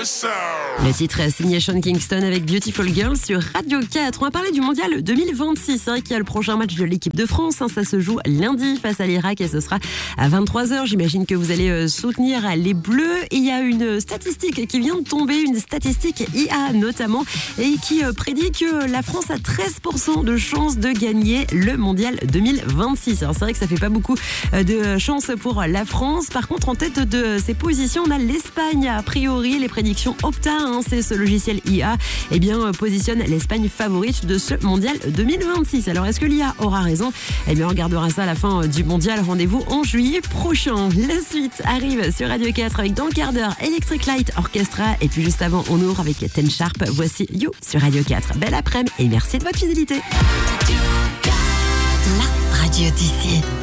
Le titre est signé Sean Kingston avec Beautiful Girl sur Radio 4. On va parler du mondial 2026. C'est vrai qu'il y a le prochain match de l'équipe de France. Ça se joue lundi face à l'Irak et ce sera à 23h. J'imagine que vous allez soutenir les Bleus. Et il y a une statistique qui vient de tomber, une statistique IA notamment, et qui prédit que la France a 13% de chances de gagner le mondial 2026. Alors c'est vrai que ça fait pas beaucoup de chances pour la France. Par contre, en tête de ces positions, on a l'Espagne. A priori, les prédictions Opta, c'est ce logiciel IA, positionne l'Espagne favorite de ce mondial 2026. Alors, est-ce que l'IA aura raison ? On regardera ça à la fin du mondial. Rendez-vous en juillet prochain. La suite arrive sur Radio 4 avec dans le quart d'heure Electric Light Orchestra. Et puis juste avant, on ouvre avec Ten Sharp. Voici You sur Radio 4. Belle après-midi et merci de votre fidélité. La radio d'ici.